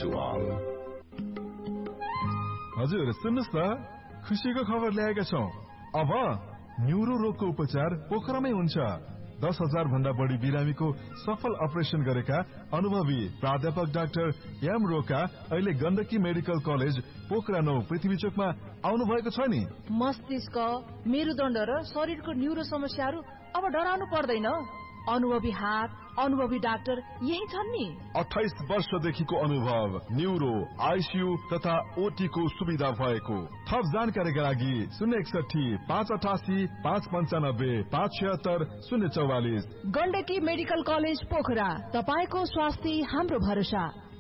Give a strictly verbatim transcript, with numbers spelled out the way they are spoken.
to all. हजुर सुन्नुस् त, खुसीको खबर ल्याएका छौं। अब न्युरो रोगको उपचार पोखरामै हुन्छ। दस हजार भन्दा बढी बिरामीको सफल अपरेसन गरेका अनुभवी प्राध्यापक डाक्टर एम रोका अहिले गण्डकी मेडिकल कलेज पोखरा नौ पृथ्वी चोकमा आउनु भएको छ नि। मस्तिष्क, मेरुदण्ड र शरीरको न्युरो समस्याहरू अब डराउनु पर्दैन। अनुभवी हात, अनुभवी डाक्टर यही छन् नि। अठाइस वर्षदेखिको अनुभव, न्युरो, आइसियू तथा ओटी को सुविधा भएको। थप जानकारीका लागि शून्य एकसठी पाँच अठासी पाँच पञ्चानब्बे पाँच छिहत्तर शून्य चौवालिस। गण्डकी मेडिकल कलेज पोखरा, तपाईको स्वास्थ्य हाम्रो भरोसा।